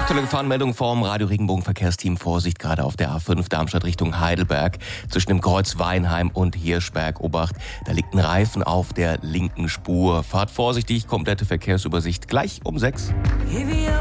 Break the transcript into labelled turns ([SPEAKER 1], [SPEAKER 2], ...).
[SPEAKER 1] Aktuelle Gefahrenmeldung vom Radio Regenbogen Verkehrsteam. Vorsicht gerade auf der A5 Darmstadt Richtung Heidelberg. Zwischen dem Kreuz Weinheim und Hirschberg. Obacht, da liegt ein Reifen auf der linken Spur. Fahrt vorsichtig, komplette Verkehrsübersicht gleich um 6.